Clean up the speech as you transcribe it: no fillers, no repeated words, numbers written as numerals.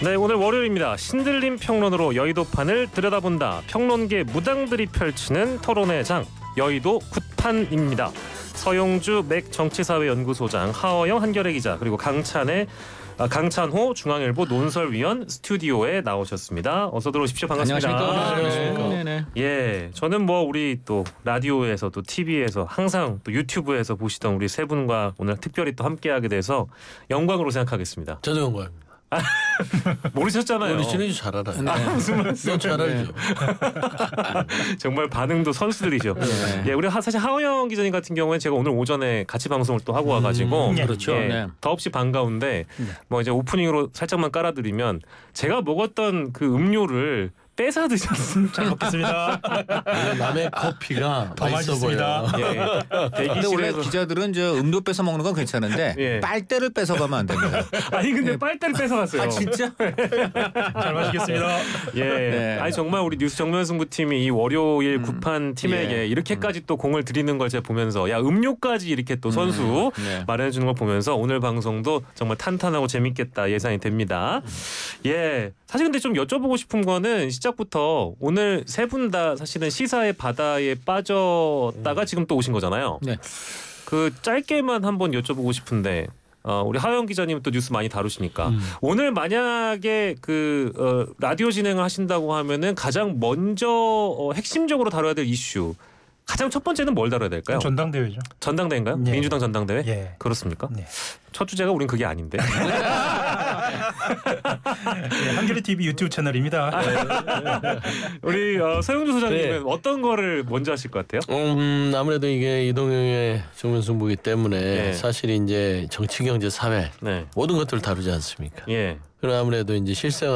네, 오늘 월요일입니다. 신들림 평론으로 여의도판을 들여다본다. 평론계 무당들이 펼치는 토론의 장, 여의도 굿판입니다. 서용주 맥 정치사회연구소장, 하어영 한겨레 기자, 그리고 강찬호 중앙일보 논설위원 스튜디오에 나오셨습니다. 어서 들어오십시오. 반갑습니다. 안녕하십니까. 네네. 예, 저는 뭐 우리 또 라디오에서 또 TV에서 항상 또 유튜브에서 보시던 우리 세 분과 오늘 특별히 또 함께하게 돼서 영광으로 생각하겠습니다. 저도 영광입니다. 모르셨잖아요. 우리 진행이 잘 알아요. 아, 무슨 말씀? 잘 알죠. 정말 반응도 선수들이죠. 네. 예, 우리 사실 하어영 기자님 같은 경우에 제가 오늘 오전에 같이 방송을 또 하고 와가지고 그렇죠. 예, 네. 더없이 반가운데 뭐 이제 오프닝으로 살짝만 깔아드리면 제가 먹었던 그 음료를 뺏어 드셨습니다. 잘 먹겠습니다. 남의 커피가 더 맛있어 보여. 맛있습니다. 예, 근데 원래 대기실에서 기자들은 저 음료 뺏어 먹는 건 괜찮은데 예. 빨대를 뺏어 가면 안 됩니다. 아니 근데 빨대를 뺏어갔어요. 아 진짜? 잘 마시겠습니다. 예, 네. 아니 정말 우리 뉴스 정면승부팀이 이 월요일 굿판 팀에게 예. 이렇게까지 또 공을 들이는 걸 제가 보면서 야 음료까지 이렇게 또 선수 네. 마련해 주는 걸 보면서 오늘 방송도 정말 탄탄하고 재밌겠다 예상이 됩니다. 예, 사실 근데 좀 여쭤보고 싶은 거는 시작부터 오늘 세 분 다 사실은 시사의 바다에 빠졌다가 지금 또 오신 거잖아요. 네. 그 짧게만 한번 여쭤보고 싶은데 우리 하영 기자님은 또 뉴스 많이 다루시니까 오늘 만약에 라디오 진행을 하신다고 하면은 가장 먼저 핵심적으로 다뤄야 될 이슈 가장 첫 번째는 뭘 다뤄야 될까요? 전당대회죠. 전당대회인가요? 예. 민주당 전당대회? 예. 그렇습니까? 네. 첫 주제가 우린 그게 아닌데. 네, 한겨레 TV 유튜브 채널입니다. 우리 서영주 소장님은 네. 어떤 거를 먼저 하실 것 같아요? 아무래도 이게 이동영의 정면승부기 때문에 예. 사실 이제 정치, 경제, 사회 네. 모든 것들을 다루지 않습니까? 예. 그럼 아무래도 이제 실생